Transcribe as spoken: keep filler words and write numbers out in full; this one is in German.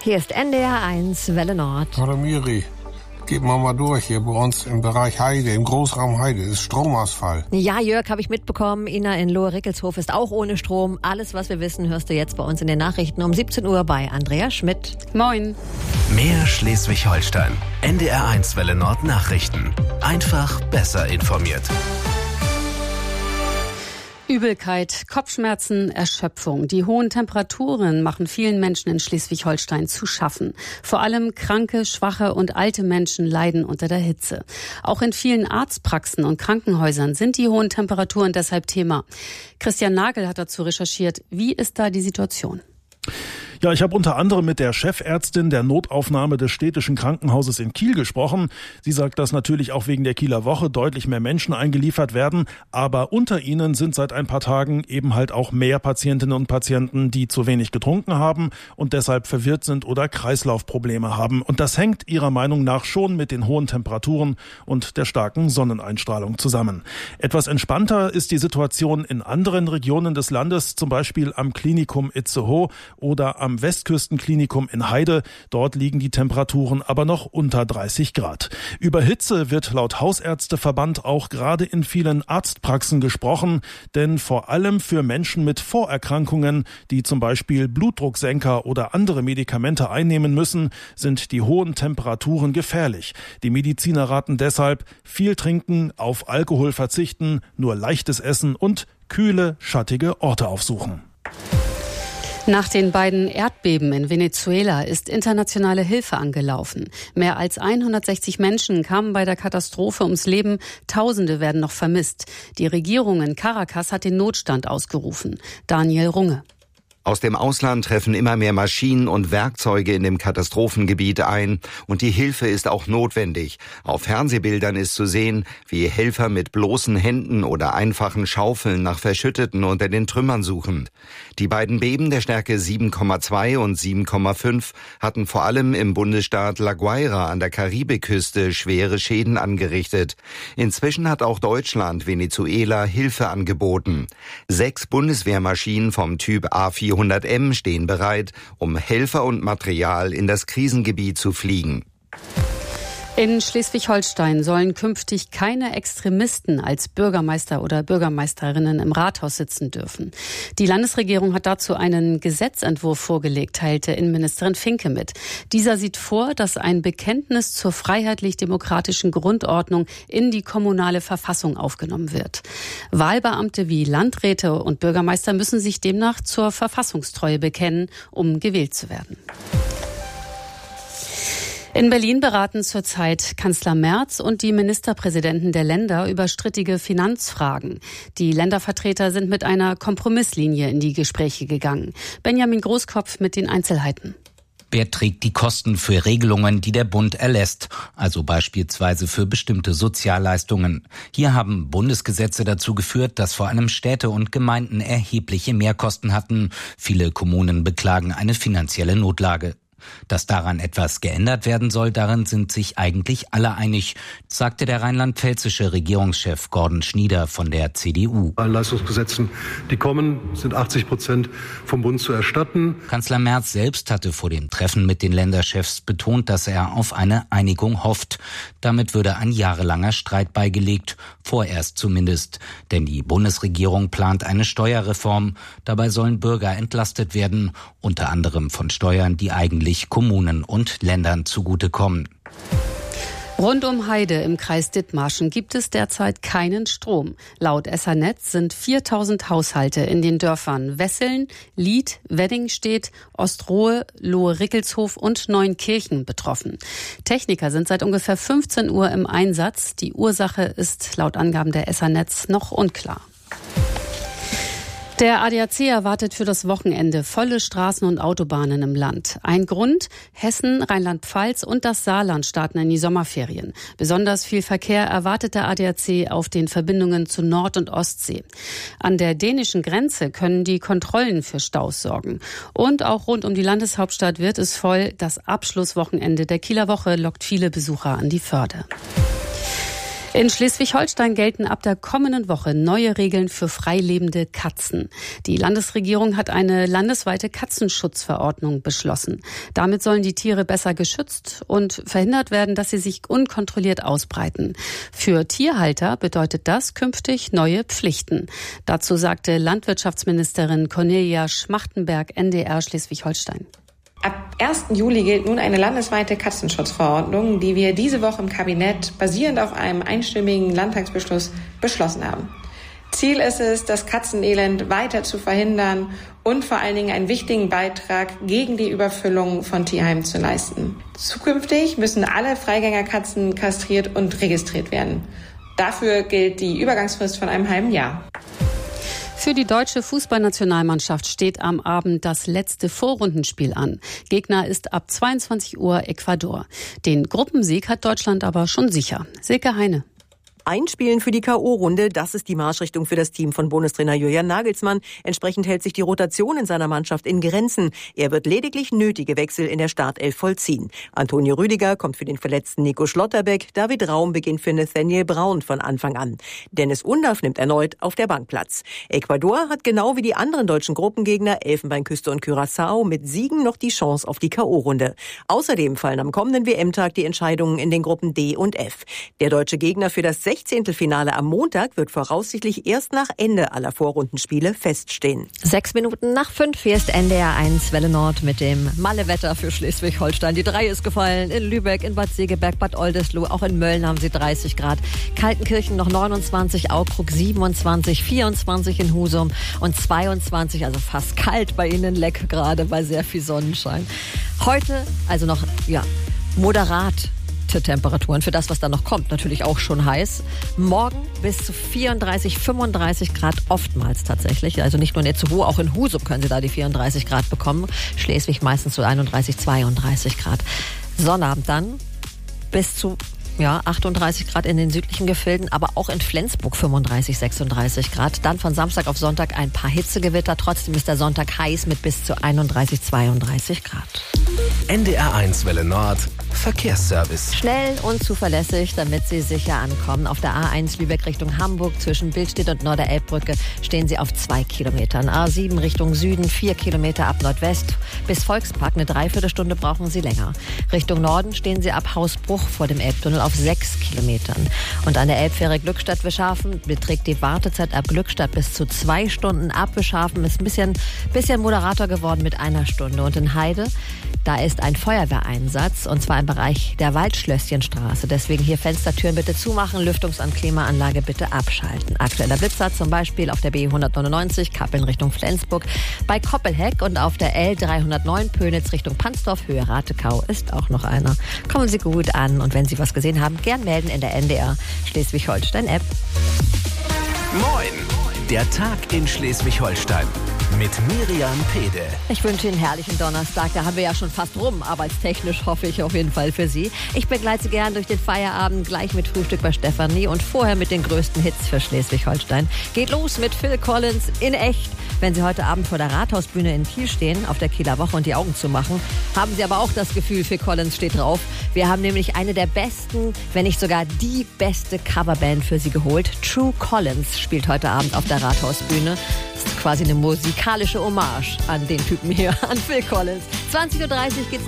Hier ist N D R eins Welle Nord. Hallo Miri, geht mal mal durch hier bei uns im Bereich Heide, im Großraum Heide, ist Stromausfall. Ja, Jörg, habe ich mitbekommen. Ina in Lohe-Rickelshof ist auch ohne Strom. Alles, was wir wissen, hörst du jetzt bei uns in den Nachrichten um siebzehn Uhr bei Andrea Schmidt. Moin. Mehr Schleswig-Holstein. N D R eins Welle Nord Nachrichten. Einfach besser informiert. Übelkeit, Kopfschmerzen, Erschöpfung. Die hohen Temperaturen machen vielen Menschen in Schleswig-Holstein zu schaffen. Vor allem kranke, schwache und alte Menschen leiden unter der Hitze. Auch in vielen Arztpraxen und Krankenhäusern sind die hohen Temperaturen deshalb Thema. Christian Nagel hat dazu recherchiert. Wie ist da die Situation? Ja, ich habe unter anderem mit der Chefärztin der Notaufnahme des städtischen Krankenhauses in Kiel gesprochen. Sie sagt, dass natürlich auch wegen der Kieler Woche deutlich mehr Menschen eingeliefert werden. Aber unter ihnen sind seit ein paar Tagen eben halt auch mehr Patientinnen und Patienten, die zu wenig getrunken haben und deshalb verwirrt sind oder Kreislaufprobleme haben. Und das hängt ihrer Meinung nach schon mit den hohen Temperaturen und der starken Sonneneinstrahlung zusammen. Etwas entspannter ist die Situation in anderen Regionen des Landes, zum Beispiel am Klinikum Itzehoe oder am Am Westküstenklinikum in Heide. Dort liegen die Temperaturen aber noch unter dreißig Grad. Über Hitze wird laut Hausärzteverband auch gerade in vielen Arztpraxen gesprochen, denn vor allem für Menschen mit Vorerkrankungen, die zum Beispiel Blutdrucksenker oder andere Medikamente einnehmen müssen, sind die hohen Temperaturen gefährlich. Die Mediziner raten deshalb, viel trinken, auf Alkohol verzichten, nur leichtes Essen und kühle, schattige Orte aufsuchen. Nach den beiden Erdbeben in Venezuela ist internationale Hilfe angelaufen. Mehr als hundertsechzig Menschen kamen bei der Katastrophe ums Leben. Tausende werden noch vermisst. Die Regierung in Caracas hat den Notstand ausgerufen. Daniel Runge. Aus dem Ausland treffen immer mehr Maschinen und Werkzeuge in dem Katastrophengebiet ein und die Hilfe ist auch notwendig. Auf Fernsehbildern ist zu sehen, wie Helfer mit bloßen Händen oder einfachen Schaufeln nach Verschütteten unter den Trümmern suchen. Die beiden Beben der Stärke sieben Komma zwei und sieben Komma fünf hatten vor allem im Bundesstaat La Guaira an der Karibikküste schwere Schäden angerichtet. Inzwischen hat auch Deutschland Venezuela Hilfe angeboten. Sechs Bundeswehrmaschinen vom Typ A vierhundert M stehen bereit, um Helfer und Material in das Krisengebiet zu fliegen. In Schleswig-Holstein sollen künftig keine Extremisten als Bürgermeister oder Bürgermeisterinnen im Rathaus sitzen dürfen. Die Landesregierung hat dazu einen Gesetzentwurf vorgelegt, teilte Innenministerin Finke mit. Dieser sieht vor, dass ein Bekenntnis zur freiheitlich-demokratischen Grundordnung in die kommunale Verfassung aufgenommen wird. Wahlbeamte wie Landräte und Bürgermeister müssen sich demnach zur Verfassungstreue bekennen, um gewählt zu werden. In Berlin beraten zurzeit Kanzler Merz und die Ministerpräsidenten der Länder über strittige Finanzfragen. Die Ländervertreter sind mit einer Kompromisslinie in die Gespräche gegangen. Benjamin Großkopf mit den Einzelheiten. Wer trägt die Kosten für Regelungen, die der Bund erlässt, also beispielsweise für bestimmte Sozialleistungen? Hier haben Bundesgesetze dazu geführt, dass vor allem Städte und Gemeinden erhebliche Mehrkosten hatten. Viele Kommunen beklagen eine finanzielle Notlage. Dass daran etwas geändert werden soll, darin sind sich eigentlich alle einig, sagte der rheinland-pfälzische Regierungschef Gordon Schnieder von der C D U. Bei Leistungsgesetzen, die kommen, sind achtzig Prozent vom Bund zu erstatten. Kanzler Merz selbst hatte vor dem Treffen mit den Länderchefs betont, dass er auf eine Einigung hofft. Damit würde ein jahrelanger Streit beigelegt, vorerst zumindest. Denn die Bundesregierung plant eine Steuerreform. Dabei sollen Bürger entlastet werden, unter anderem von Steuern, die eigentlich Kommunen und Ländern zugutekommen. Rund um Heide im Kreis Dithmarschen gibt es derzeit keinen Strom. Laut Essernetz sind viertausend Haushalte in den Dörfern Wesseln, Lied, Weddingstedt, Ostrohe, Lohe-Rickelshof und Neunkirchen betroffen. Techniker sind seit ungefähr fünfzehn Uhr im Einsatz. Die Ursache ist laut Angaben der Essernetz noch unklar. Der A D A C erwartet für das Wochenende volle Straßen und Autobahnen im Land. Ein Grund: Hessen, Rheinland-Pfalz und das Saarland starten in die Sommerferien. Besonders viel Verkehr erwartet der A D A C auf den Verbindungen zu Nord- und Ostsee. An der dänischen Grenze können die Kontrollen für Staus sorgen. Und auch rund um die Landeshauptstadt wird es voll. Das Abschlusswochenende der Kieler Woche lockt viele Besucher an die Förde. In Schleswig-Holstein gelten ab der kommenden Woche neue Regeln für freilebende Katzen. Die Landesregierung hat eine landesweite Katzenschutzverordnung beschlossen. Damit sollen die Tiere besser geschützt und verhindert werden, dass sie sich unkontrolliert ausbreiten. Für Tierhalter bedeutet das künftig neue Pflichten. Dazu sagte Landwirtschaftsministerin Cornelia Schmachtenberg, N D R Schleswig-Holstein. Ab ersten Juli gilt nun eine landesweite Katzenschutzverordnung, die wir diese Woche im Kabinett basierend auf einem einstimmigen Landtagsbeschluss beschlossen haben. Ziel ist es, das Katzenelend weiter zu verhindern und vor allen Dingen einen wichtigen Beitrag gegen die Überfüllung von Tierheimen zu leisten. Zukünftig müssen alle Freigängerkatzen kastriert und registriert werden. Dafür gilt die Übergangsfrist von einem halben Jahr. Für die deutsche Fußballnationalmannschaft steht am Abend das letzte Vorrundenspiel an. Gegner ist ab zweiundzwanzig Uhr Ecuador. Den Gruppensieg hat Deutschland aber schon sicher. Silke Heine. Einspielen für die K O-Runde, das ist die Marschrichtung für das Team von Bundestrainer Julian Nagelsmann. Entsprechend hält sich die Rotation in seiner Mannschaft in Grenzen. Er wird lediglich nötige Wechsel in der Startelf vollziehen. Antonio Rüdiger kommt für den verletzten Nico Schlotterbeck. David Raum beginnt für Nathaniel Braun von Anfang an. Dennis Undaff nimmt erneut auf der Bank Platz. Ecuador hat genau wie die anderen deutschen Gruppengegner Elfenbeinküste und Curaçao mit Siegen noch die Chance auf die K O-Runde. Außerdem fallen am kommenden W M-Tag die Entscheidungen in den Gruppen D und F. Der deutsche Gegner für das Sechzehntelfinale am Montag wird voraussichtlich erst nach Ende aller Vorrundenspiele feststehen. Sechs Minuten nach fünf, hier ist N D R eins Welle Nord mit dem Malle-Wetter für Schleswig-Holstein. Die drei ist gefallen in Lübeck, in Bad Segeberg, Bad Oldesloe, auch in Mölln haben sie dreißig Grad. Kaltenkirchen noch neunundzwanzig, Aukrug siebenundzwanzig, vierundzwanzig in Husum und zweiundzwanzig, also fast kalt bei Ihnen in Leck gerade bei sehr viel Sonnenschein. Heute also noch, ja, moderat Temperaturen für das, was da noch kommt. Natürlich auch schon heiß. Morgen bis zu vierunddreißig, fünfunddreißig Grad oftmals tatsächlich. Also nicht nur in Itzehoe, auch in Husum können Sie da die vierunddreißig Grad bekommen. Schleswig meistens so einunddreißig, zweiunddreißig Grad. Sonnabend dann bis zu ja, achtunddreißig Grad in den südlichen Gefilden, aber auch in Flensburg fünfunddreißig, sechsunddreißig Grad. Dann von Samstag auf Sonntag ein paar Hitzegewitter. Trotzdem ist der Sonntag heiß mit bis zu einunddreißig, zweiunddreißig Grad. N D R eins Welle Nord Verkehrsservice. Schnell und zuverlässig, damit Sie sicher ankommen. Auf der A eins Lübeck Richtung Hamburg zwischen Billstedt und Norderelbbrücke stehen Sie auf zwei Kilometern. A sieben Richtung Süden vier Kilometer ab Nordwest. Bis Volkspark eine Dreiviertelstunde brauchen Sie länger. Richtung Norden stehen Sie ab Hausbruch vor dem Elbtunnel auf sechs Kilometern. Und an der Elbfähre Glückstadt-Wischhafen beträgt die Wartezeit ab Glückstadt bis zu zwei Stunden. Ab Wischhafen ist ein bisschen, bisschen moderater geworden mit einer Stunde. Und in Heide, da ist ein Feuerwehreinsatz und zwar im Bereich der Waldschlösschenstraße. Deswegen hier Fenstertüren bitte zumachen, Lüftungs- und Klimaanlage bitte abschalten. Aktueller Blitzer zum Beispiel auf der B hundertneunundneunzig Kappeln Richtung Flensburg, bei Koppelheck und auf der L dreihundertneun Pönitz Richtung Pansdorf, Höhe Ratekau ist auch noch einer. Kommen Sie gut an und wenn Sie was gesehen haben, gern melden in der N D R Schleswig-Holstein-App. Moin! Der Tag in Schleswig-Holstein mit Miriam Pede. Ich wünsche Ihnen einen herrlichen Donnerstag. Da haben wir ja schon fast rum, arbeitstechnisch hoffe ich auf jeden Fall für Sie. Ich begleite Sie gern durch den Feierabend, gleich mit Frühstück bei Stefanie und vorher mit den größten Hits für Schleswig-Holstein. Geht los mit Phil Collins in echt. Wenn Sie heute Abend vor der Rathausbühne in Kiel stehen, auf der Kieler Woche und die Augen zumachen, haben Sie aber auch das Gefühl, Phil Collins steht drauf. Wir haben nämlich eine der besten, wenn nicht sogar die beste Coverband für Sie geholt. True Collins spielt heute Abend auf der Rathausbühne. Das ist quasi eine musikalische Hommage an den Typen hier, an Phil Collins. zwanzig Uhr dreißig geht's